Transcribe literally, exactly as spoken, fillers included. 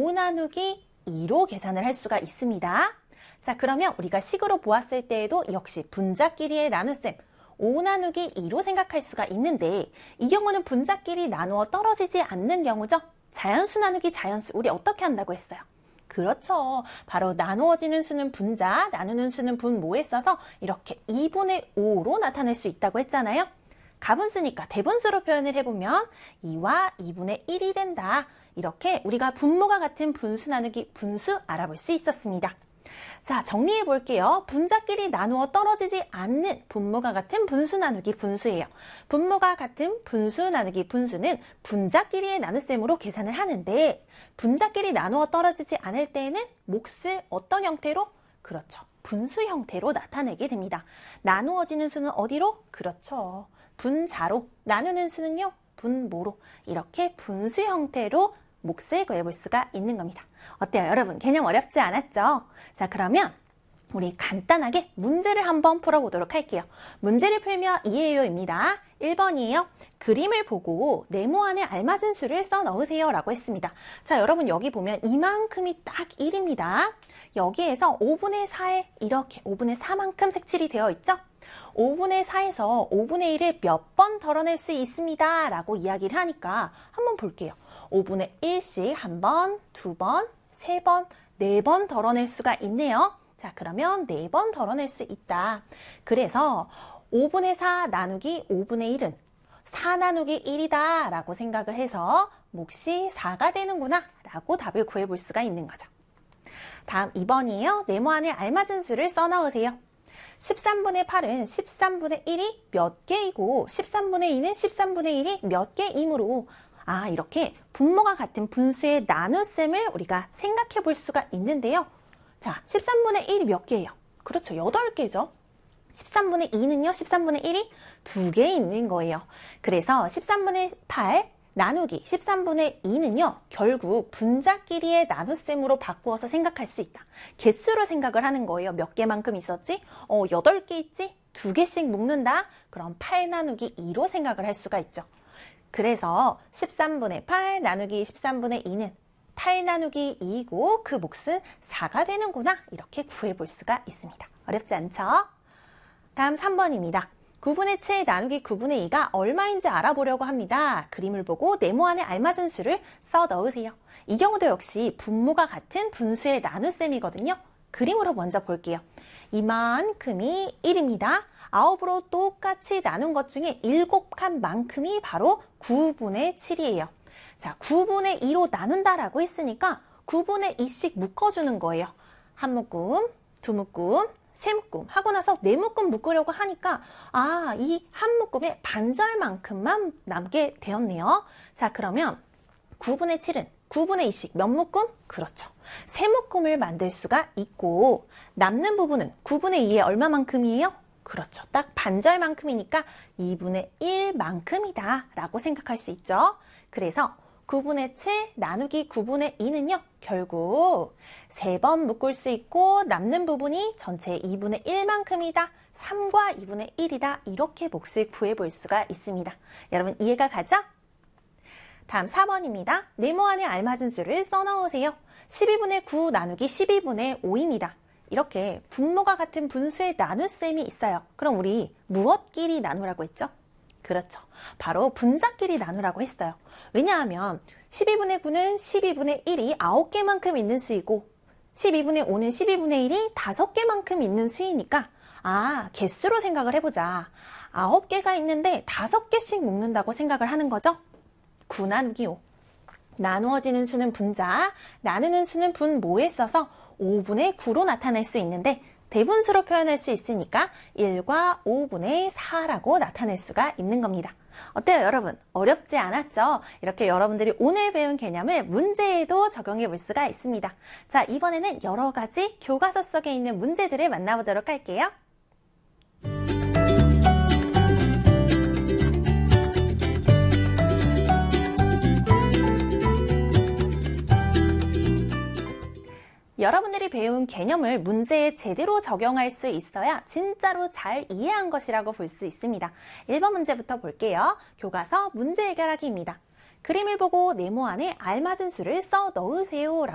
오 나누기 이로 계산을 할 수가 있습니다. 자, 그러면 우리가 식으로 보았을 때에도 역시 분자끼리의 나눗셈 오 나누기 이로 생각할 수가 있는데 이 경우는 분자끼리 나누어 떨어지지 않는 경우죠. 자연수 나누기 자연수 우리 어떻게 한다고 했어요? 그렇죠. 바로 나누어지는 수는 분자, 나누는 수는 분모에 써서 이렇게 이분의 오로 나타낼 수 있다고 했잖아요. 가분수니까 대분수로 표현을 해보면 이와 이분의 일이 된다. 이렇게 우리가 분모가 같은 분수 나누기 분수 알아볼 수 있었습니다. 자, 정리해 볼게요. 분자끼리 나누어 떨어지지 않는 분모가 같은 분수 나누기 분수예요. 분모가 같은 분수 나누기 분수는 분자끼리의 나눗셈으로 계산을 하는데 분자끼리 나누어 떨어지지 않을 때에는 몫을 어떤 형태로? 그렇죠. 분수 형태로 나타내게 됩니다. 나누어지는 수는 어디로? 그렇죠. 분자로. 나누는 수는요? 분모로. 이렇게 분수 형태로 몫을 구해볼 수가 있는 겁니다. 어때요? 여러분 개념 어렵지 않았죠? 자, 그러면 우리 간단하게 문제를 한번 풀어보도록 할게요. 문제를 풀며 이해요입니다. 일 번이에요. 그림을 보고 네모안에 알맞은 수를 써 넣으세요 라고 했습니다. 자, 여러분 여기 보면 이만큼이 딱 일입니다. 여기에서 오분의 사에 이렇게 오분의 사만큼 색칠이 되어 있죠? 오분의 사에서 오분의 일을 몇 번 덜어낼 수 있습니다 라고 이야기를 하니까 한번 볼게요. 오분의 일씩 한 번, 두 번, 세 번, 네 번 덜어낼 수가 있네요. 자, 그러면 네 번 덜어낼 수 있다. 그래서 오분의 사 나누기 오분의 일은 사 나누기 일이다 라고 생각을 해서 몫이 사가 되는구나 라고 답을 구해볼 수가 있는 거죠. 다음 이 번이에요. 네모안에 알맞은 수를 써 넣으세요. 십삼분의 팔은 십삼분의 일이 몇 개이고 십삼분의 이는 십삼분의 일이 몇 개이므로 아, 이렇게 분모가 같은 분수의 나눗셈을 우리가 생각해 볼 수가 있는데요. 자, 십삼분의 일이 몇 개예요? 그렇죠. 여덟 개죠. 십삼분의 이는요. 십삼분의 일이 두 개 있는 거예요. 그래서 십삼분의 팔 나누기 십삼분의 이는요. 결국 분자끼리의 나눗셈으로 바꾸어서 생각할 수 있다. 개수로 생각을 하는 거예요. 몇 개만큼 있었지? 어, 여덟 개 있지? 두 개씩 묶는다? 그럼 팔 나누기 이로 생각을 할 수가 있죠. 그래서 십삼분의 팔 나누기 십삼분의 이는 팔 나누기 이이고 그 몫은 사가 되는구나 이렇게 구해볼 수가 있습니다. 어렵지 않죠? 다음 삼 번입니다. 구분의 칠 나누기 구분의 이가 얼마인지 알아보려고 합니다. 그림을 보고 네모안에 알맞은 수를 써 넣으세요. 이 경우도 역시 분모가 같은 분수의 나눗셈이거든요. 그림으로 먼저 볼게요. 이만큼이 일입니다. 아홉으로 똑같이 나눈 것 중에 일곱 칸만큼이 바로 구분의 칠이에요. 자, 구분의 이로 나눈다라고 했으니까 구분의 이씩 묶어주는 거예요. 한 묶음, 두 묶음, 세 묶음 하고 나서 네 묶음 묶으려고 하니까 아, 이 한 묶음의 반절만큼만 남게 되었네요. 자, 그러면 구분의 칠은 구분의 이씩 몇 묶음? 그렇죠. 세 묶음을 만들 수가 있고 남는 부분은 구분의 이의 얼마만큼이에요? 그렇죠. 딱 반절만큼이니까 이분의 일만큼이다 라고 생각할 수 있죠. 그래서 구분의 칠 나누기 구분의 이는요. 결국 세 번 묶을 수 있고 남는 부분이 전체 이분의 일만큼이다. 삼과 이분의 일이다. 이렇게 몫을 구해볼 수가 있습니다. 여러분 이해가 가죠? 다음 사 번입니다. 네모안에 알맞은 수를 써 넣으세요. 십이분의 구 나누기 십이분의 오입니다. 이렇게 분모가 같은 분수의 나눗셈이 있어요. 그럼 우리 무엇끼리 나누라고 했죠? 그렇죠. 바로 분자끼리 나누라고 했어요. 왜냐하면 십이분의 구는 십이분의 일이 아홉 개만큼 있는 수이고 십이분의 오는 십이분의 일이 다섯 개만큼 있는 수이니까 아, 개수로 생각을 해보자. 아홉 개가 있는데 다섯 개씩 묶는다고 생각을 하는 거죠. 구 나누기 오. 나누어지는 수는 분자, 나누는 수는 분모에 써서 오분의 구로 나타낼 수 있는데 대분수로 표현할 수 있으니까 일과 오분의 사라고 나타낼 수가 있는 겁니다. 어때요, 여러분? 어렵지 않았죠? 이렇게 여러분들이 오늘 배운 개념을 문제에도 적용해 볼 수가 있습니다. 자, 이번에는 여러 가지 교과서 속에 있는 문제들을 만나보도록 할게요. 여러분들이 배운 개념을 문제에 제대로 적용할 수 있어야 진짜로 잘 이해한 것이라고 볼 수 있습니다. 일 번 문제부터 볼게요. 교과서 문제 해결하기입니다. 그림을 보고 네모안에 알맞은 수를 써 넣으세요.